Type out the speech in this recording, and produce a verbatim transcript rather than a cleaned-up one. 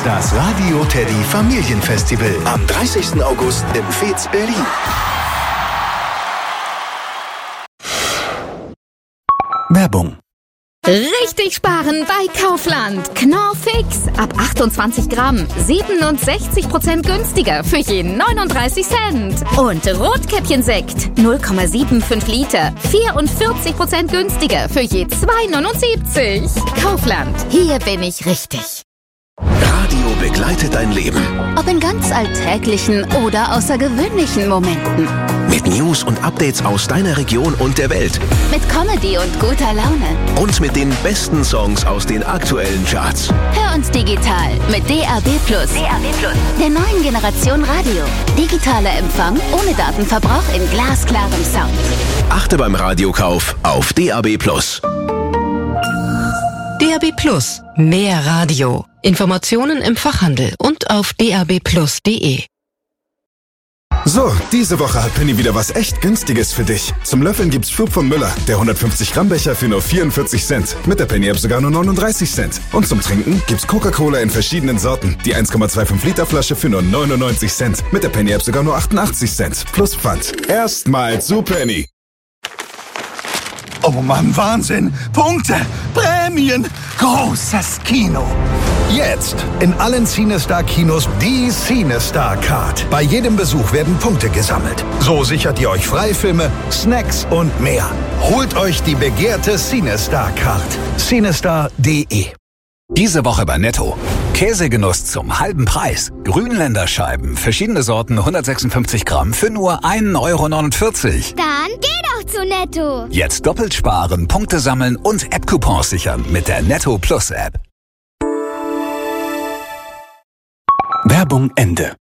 Das Radio Teddy Familienfestival am dreißigsten August im Veets, Berlin. Werbung. Richtig sparen bei Kaufland. Knorr Fix. Ab achtundzwanzig Gramm. siebenundsechzig Prozent günstiger für je neununddreißig Cent. Und Rotkäppchensekt. null Komma fünfundsiebzig Liter. vierundvierzig Prozent günstiger für je zwei neunundsiebzig. Kaufland. Hier bin ich richtig. Radio begleitet dein Leben. Ob in ganz alltäglichen oder außergewöhnlichen Momenten. Mit News und Updates aus deiner Region und der Welt. Mit Comedy und guter Laune. Und mit den besten Songs aus den aktuellen Charts. Hör uns digital mit D A B Plus. D A B Plus. Der neuen Generation Radio. Digitaler Empfang ohne Datenverbrauch in glasklarem Sound. Achte beim Radiokauf auf D A B Plus. D A B Plus. Mehr Radio. Informationen im Fachhandel und auf d a b plus punkt d e. So, diese Woche hat Penny wieder was echt Günstiges für dich. Zum Löffeln gibt's Schwupp von Müller, der hundertfünfzig Gramm Becher für nur vierundvierzig Cent. Mit der Penny-App sogar nur neununddreißig Cent. Und zum Trinken gibt's Coca-Cola in verschiedenen Sorten. Die eins Komma fünfundzwanzig Liter Flasche für nur neunundneunzig Cent. Mit der Penny-App sogar nur achtundachtzig Cent. Plus Pfand. Erstmal zu Penny. Oh Mann, Wahnsinn! Punkte! Prämien! Großes Kino! Jetzt in allen CineStar-Kinos die CineStar Card. Bei jedem Besuch werden Punkte gesammelt. So sichert ihr euch Freifilme, Snacks und mehr. Holt euch die begehrte CineStar Card. cinestar punkt de. Diese Woche bei Netto. Käsegenuss zum halben Preis. Grünländer Scheiben, verschiedene Sorten, hundertsechsundfünfzig Gramm für nur ein Euro neunundvierzig. Dann geh doch zu Netto. Jetzt doppelt sparen, Punkte sammeln und App-Coupons sichern mit der Netto Plus App. Werbung Ende.